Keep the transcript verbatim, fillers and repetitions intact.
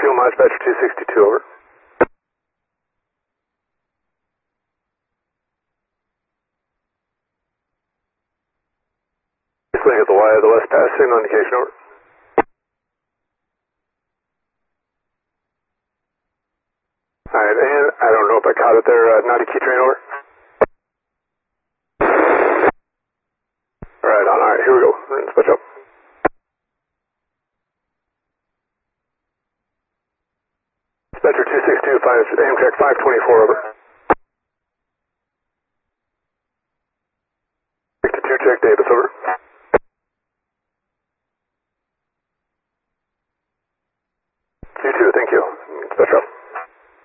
fuel miles, Dispatcher two sixty-two, over. Swing at the Y of the west pass, signal indication, over. Alright, and I don't know if I caught it there, uh, Naughty Key Train, over. Right on, alright, here we go. Switch up. Dispatcher two sixty-two, five, Amtrak five twenty-four, over. sixty-two, check Davis, over.